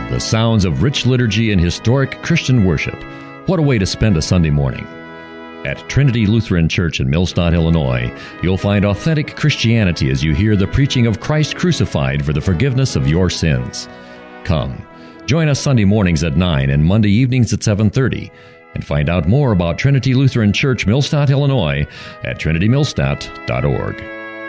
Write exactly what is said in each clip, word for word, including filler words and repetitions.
The sounds of rich liturgy and historic Christian worship. What a way to spend a Sunday morning. At Trinity Lutheran Church in Millstadt, Illinois, you'll find authentic Christianity as you hear the preaching of Christ crucified for the forgiveness of your sins. Come, join us Sunday mornings at nine and Monday evenings at seven thirty, and find out more about Trinity Lutheran Church, Millstadt, Illinois at trinity millstadt dot org.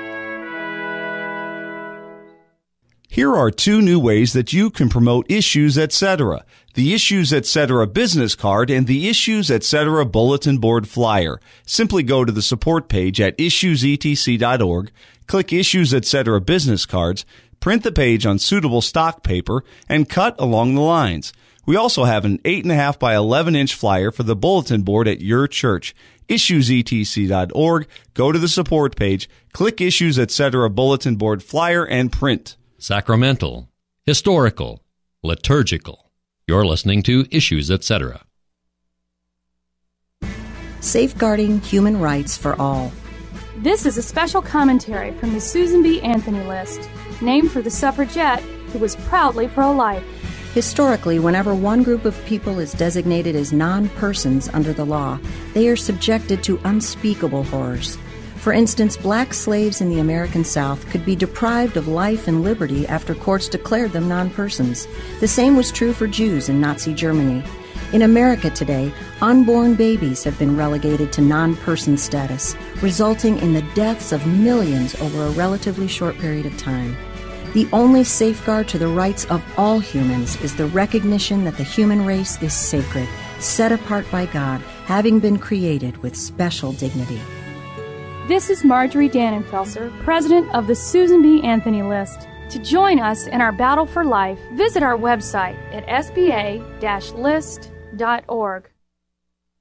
Here are two new ways that you can promote Issues Etc. The Issues Etc. business card and the Issues Etc. bulletin board flyer. Simply go to the support page at issues e t c dot org, click Issues Etc. business cards, print the page on suitable stock paper, and cut along the lines. We also have an eight point five by eleven inch flyer for the bulletin board at your church. issues e t c dot org, go to the support page, click Issues Etc. bulletin board flyer, and print. Sacramental, historical, liturgical. You're listening to Issues Etc. Safeguarding Human Rights for All. This is a special commentary from the Susan B. Anthony List, named for the suffragette who was proudly pro-life. Historically, whenever one group of people is designated as non-persons under the law, they are subjected to unspeakable horrors. For instance, black slaves in the American South could be deprived of life and liberty after courts declared them non-persons. The same was true for Jews in Nazi Germany. In America today, unborn babies have been relegated to non-person status, resulting in the deaths of millions over a relatively short period of time. The only safeguard to the rights of all humans is the recognition that the human race is sacred, set apart by God, having been created with special dignity. This is Marjorie Dannenfelser, president of the Susan B. Anthony List. To join us in our battle for life, visit our website at s b a dash list dot org.